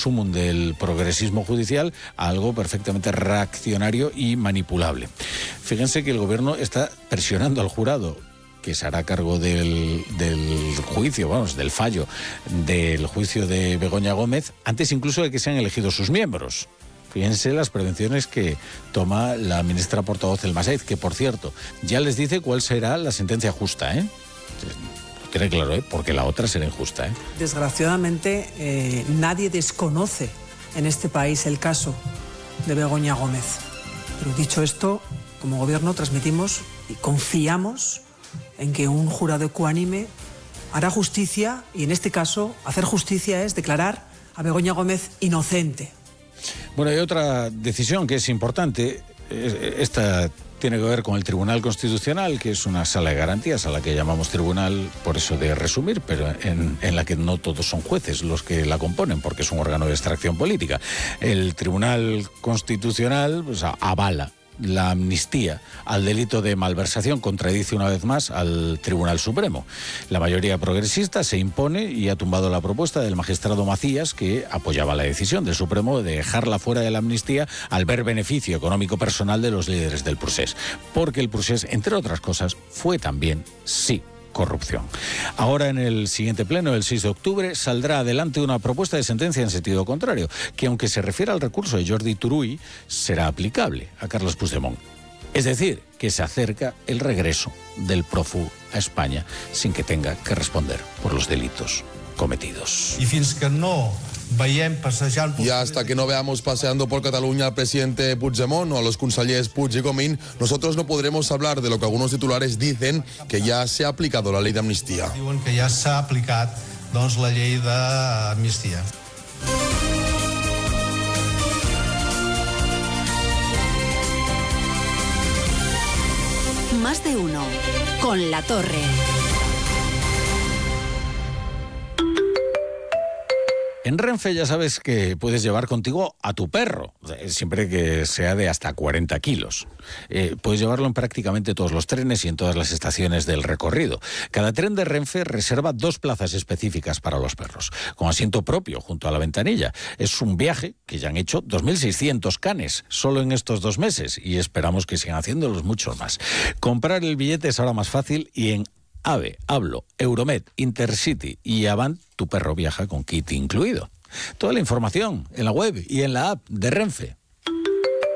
sumum del progresismo judicial a algo perfectamente reaccionario y manipulable. Fíjense que el gobierno está presionando al jurado que se hará cargo del juicio, del fallo del juicio de Begoña Gómez, antes incluso de que sean elegidos sus miembros. Fíjense las prevenciones que toma la ministra portavoz Elma Saíz, que por cierto, ya les dice cuál será la sentencia justa, ¿eh? Lo tiene claro, porque la otra será injusta, ¿eh? Desgraciadamente, nadie desconoce en este país el caso de Begoña Gómez. Pero dicho esto, como gobierno transmitimos y confiamos en que un jurado ecuánime hará justicia, y en este caso, hacer justicia es declarar a Begoña Gómez inocente. Bueno, hay otra decisión que es importante. Esta tiene que ver con el Tribunal Constitucional, que es una sala de garantías a la que llamamos tribunal, por eso de resumir, pero en la que no todos son jueces los que la componen, porque es un órgano de extracción política. El Tribunal Constitucional avala la amnistía al delito de malversación, contradice una vez más al Tribunal Supremo. La mayoría progresista se impone y ha tumbado la propuesta del magistrado Macías, que apoyaba la decisión del Supremo de dejarla fuera de la amnistía al ver beneficio económico personal de los líderes del procés, porque el procés, entre otras cosas, fue también, sí, corrupción. Ahora, en el siguiente pleno, el 6 de octubre, saldrá adelante una propuesta de sentencia en sentido contrario, que aunque se refiere al recurso de Jordi Turull, será aplicable a Carles Puigdemont. Es decir, que se acerca el regreso del prófugo a España sin que tenga que responder por los delitos cometidos. Y hasta que no veamos paseando por Cataluña al presidente Puigdemont o a los consellers Puig y Comín, nosotros no podremos hablar de lo que algunos titulares dicen, que ya se ha aplicado la ley de amnistía. Diuen que ja s'ha aplicat, doncs, la llei d'amnistia. Más de uno, con La Torre. En Renfe ya sabes que puedes llevar contigo a tu perro, siempre que sea de hasta 40 kilos. Puedes llevarlo en prácticamente todos los trenes y en todas las estaciones del recorrido. Cada tren de Renfe reserva 2 plazas específicas para los perros, con asiento propio junto a la ventanilla. Es un viaje que ya han hecho 2.600 canes solo en estos 2 meses y esperamos que sigan haciéndolos muchos más. Comprar el billete es ahora más fácil y en AVE, Hablo, Euromed, Intercity y Avant, tu perro viaja con kit incluido. Toda la información en la web y en la app de Renfe.